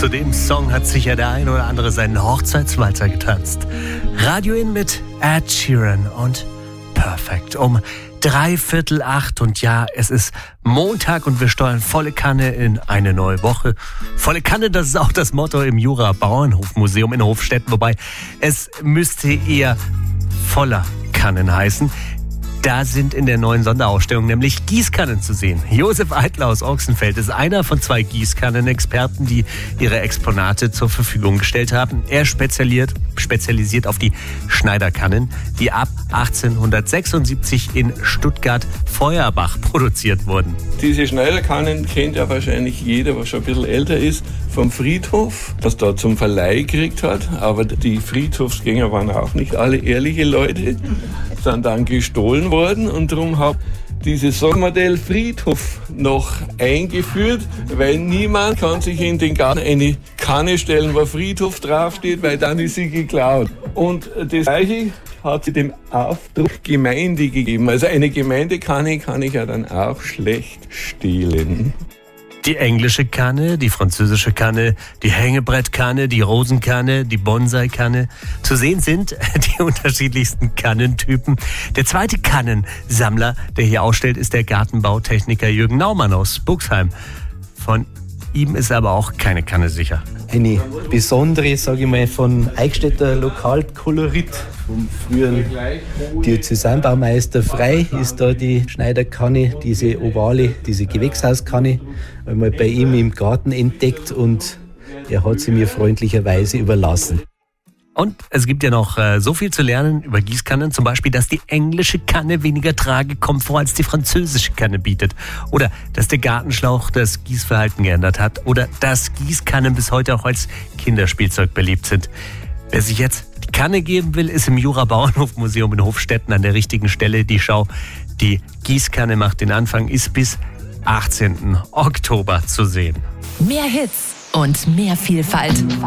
Zu dem Song hat sicher der ein oder andere seinen Hochzeitswalzer getanzt. Radio In mit Ed Sheeran und Perfect um 7:45. Und ja, es ist Montag und wir steuern volle Kanne in eine neue Woche. Volle Kanne, das ist auch das Motto im Jura-Bauernhof-Museum in Hofstetten, wobei es müsste eher voller Kannen heißen. Da sind in der neuen Sonderausstellung nämlich Gießkannen zu sehen. Josef Eitler aus Ochsenfeld ist einer von 2 Gießkannen-Experten, die ihre Exponate zur Verfügung gestellt haben. Er spezialisiert auf die Schneiderkannen, die ab 1876 in Stuttgart-Feuerbach produziert wurden. Diese Schneiderkannen kennt ja wahrscheinlich jeder, was schon ein bisschen älter ist, vom Friedhof, was da zum Verleih gekriegt hat. Aber die Friedhofsgänger waren auch nicht alle ehrliche Leute, sind dann gestohlen worden und darum habe dieses Sondermodell Friedhof noch eingeführt, weil niemand kann sich in den Garten eine Kanne stellen, wo Friedhof draufsteht, weil dann ist sie geklaut. Und das Gleiche hat sie dem Aufdruck Gemeinde gegeben. Also eine Gemeindekanne kann ich ja dann auch schlecht stehlen. Die englische Kanne, die französische Kanne, die Hängebrettkanne, die Rosenkanne, die Bonsai-Kanne. Zu sehen sind die unterschiedlichsten Kannentypen. Der zweite Kannensammler, der hier ausstellt, ist der Gartenbautechniker Jürgen Naumann aus Buxheim. Von ihm ist aber auch keine Kanne sicher. Eine besondere, sage ich mal, von Eichstätter Lokalkolorit vom früheren Diözesanbaumeister Frei ist da die Schneiderkanne, diese ovale, diese Gewächshauskanne, einmal bei ihm im Garten entdeckt und er hat sie mir freundlicherweise überlassen. Und es gibt ja noch so viel zu lernen über Gießkannen, zum Beispiel, dass die englische Kanne weniger Tragekomfort als die französische Kanne bietet. Oder dass der Gartenschlauch das Gießverhalten geändert hat. Oder dass Gießkannen bis heute auch als Kinderspielzeug beliebt sind. Wer sich jetzt die Kanne geben will, ist im Jura-Bauernhof-Museum in Hofstetten an der richtigen Stelle. Die Schau, die Gießkanne macht den Anfang, ist bis 18. Oktober zu sehen. Mehr Hits und mehr Vielfalt.